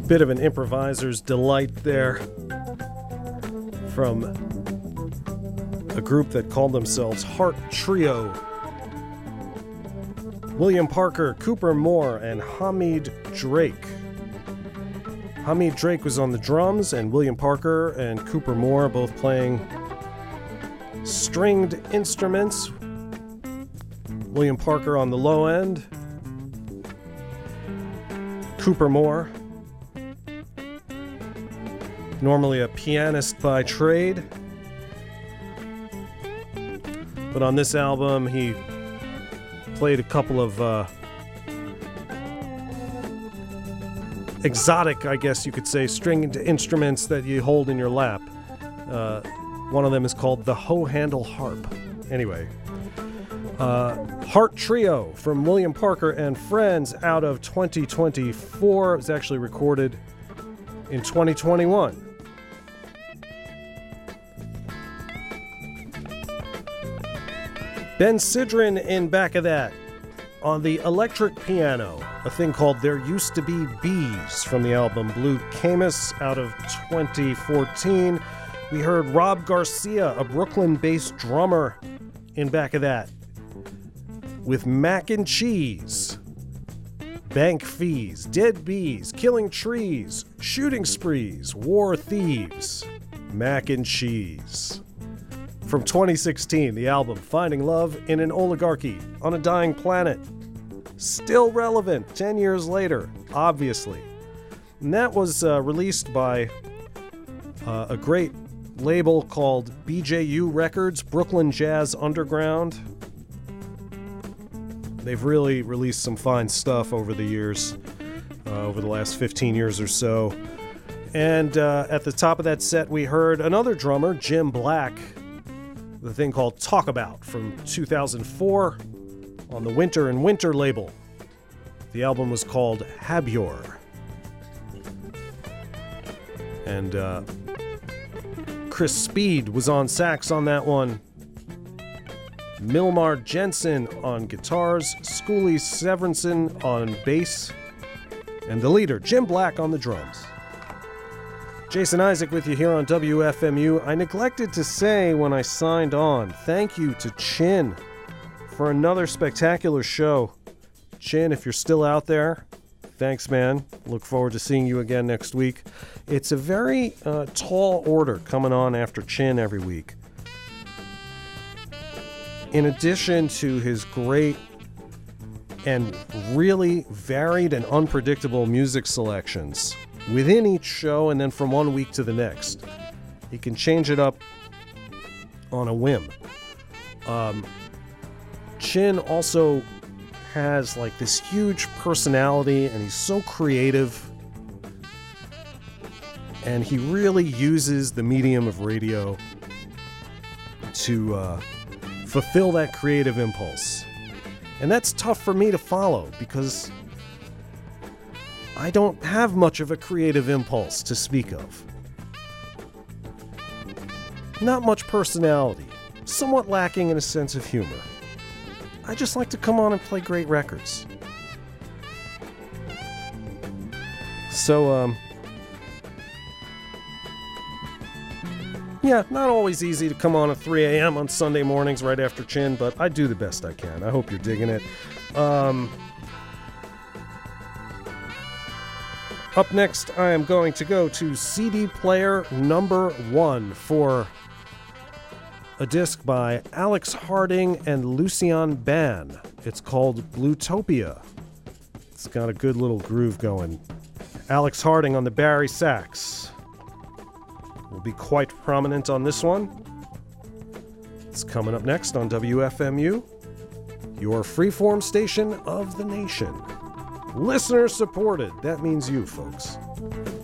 Bit of an improviser's delight there from a group that called themselves Heart Trio. William Parker, Cooper Moore, and Hamid Drake. Hamid Drake was on the drums, and William Parker and Cooper Moore both playing stringed instruments. William Parker on the low end, Cooper Moore, normally a pianist by trade, but on this album he played a couple of exotic, I guess you could say, stringed instruments that you hold in your lap. One of them is called the Ho-Handle Harp. Anyway, Heart Trio from William Parker and Friends out of 2024. It was actually recorded in 2021. Ben Sidran in back of that on the electric piano, a thing called There Used to Be Bees from the album Blue Camus out of 2014. We heard Rob Garcia, a Brooklyn-based drummer, in back of that with Mac and Cheese, Bank Fees, Dead Bees, Killing Trees, Shooting Sprees, War Thieves, Mac and Cheese. From 2016, the album Finding Love in an Oligarchy on a Dying Planet. Still relevant 10 years later, obviously. And that was released by a great label called BJU Records, Brooklyn Jazz Underground. They've really released some fine stuff over the years, over the last 15 years or so. And at the top of that set, we heard another drummer, Jim Black, the thing called Talk About from 2004 on the Winter and Winter label. The album was called Habior. And Chris Speed was on sax on that one. Milmar Jensen on guitars, Schoolie Severinsen on bass, and the leader, Jim Black, on the drums. Jason Isaac with you here on WFMU. I neglected to say when I signed on, thank you to Chin for another spectacular show. Chin, if you're still out there, thanks, man. Look forward to seeing you again next week. It's a very tall order coming on after Chin every week. In addition to his great and really varied and unpredictable music selections within each show and then from one week to the next, he can change it up on a whim. Chin also has like this huge personality, and he's so creative, and he really uses the medium of radio to fulfill that creative impulse. And that's tough for me to follow because I don't have much of a creative impulse to speak of. Not much personality, somewhat lacking in a sense of humor. I just like to come on and play great records. So, yeah, not always easy to come on at 3 a.m. on Sunday mornings right after Chin, but I do the best I can. I hope you're digging it. Up next, I am going to go to CD player number 1 for a disc by Alex Harding and Lucian Ban. It's called Bluetopia. It's got a good little groove going. Alex Harding on the Barry sax will be quite prominent on this one. It's coming up next on WFMU, your freeform station of the nation. Listener supported. That means you, folks.